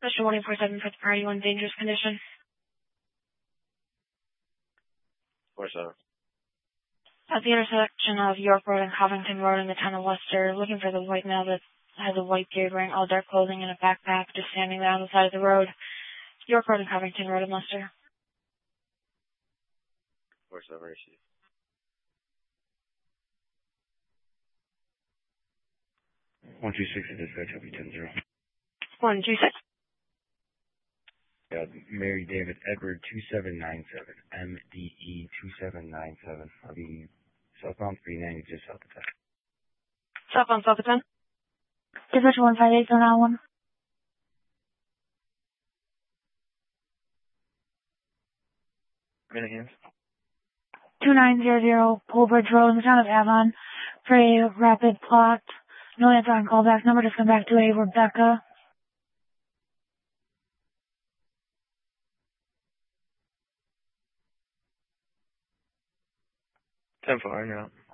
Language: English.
Mr. 147 for the party in dangerous condition. 47. At the intersection of York Road and Covington Road in the town of Worcester, looking for the white male that has a white beard wearing all dark clothing and a backpack just standing there on the side of the road. York Road and Covington Road in Worcester. 47 received. 126 to dispatch, will be 10-0. 126. Mary David Edward 2797, MDE 2797. I'll be southbound 39, just south of 10. Southbound south of 10. Dispatch 158, zone on 1. Minute hands. 2900 Polbridge Road in the town of Avon for a rapid plot. No answer on callback number. Just come back to a Rebecca. 10-4, you're out.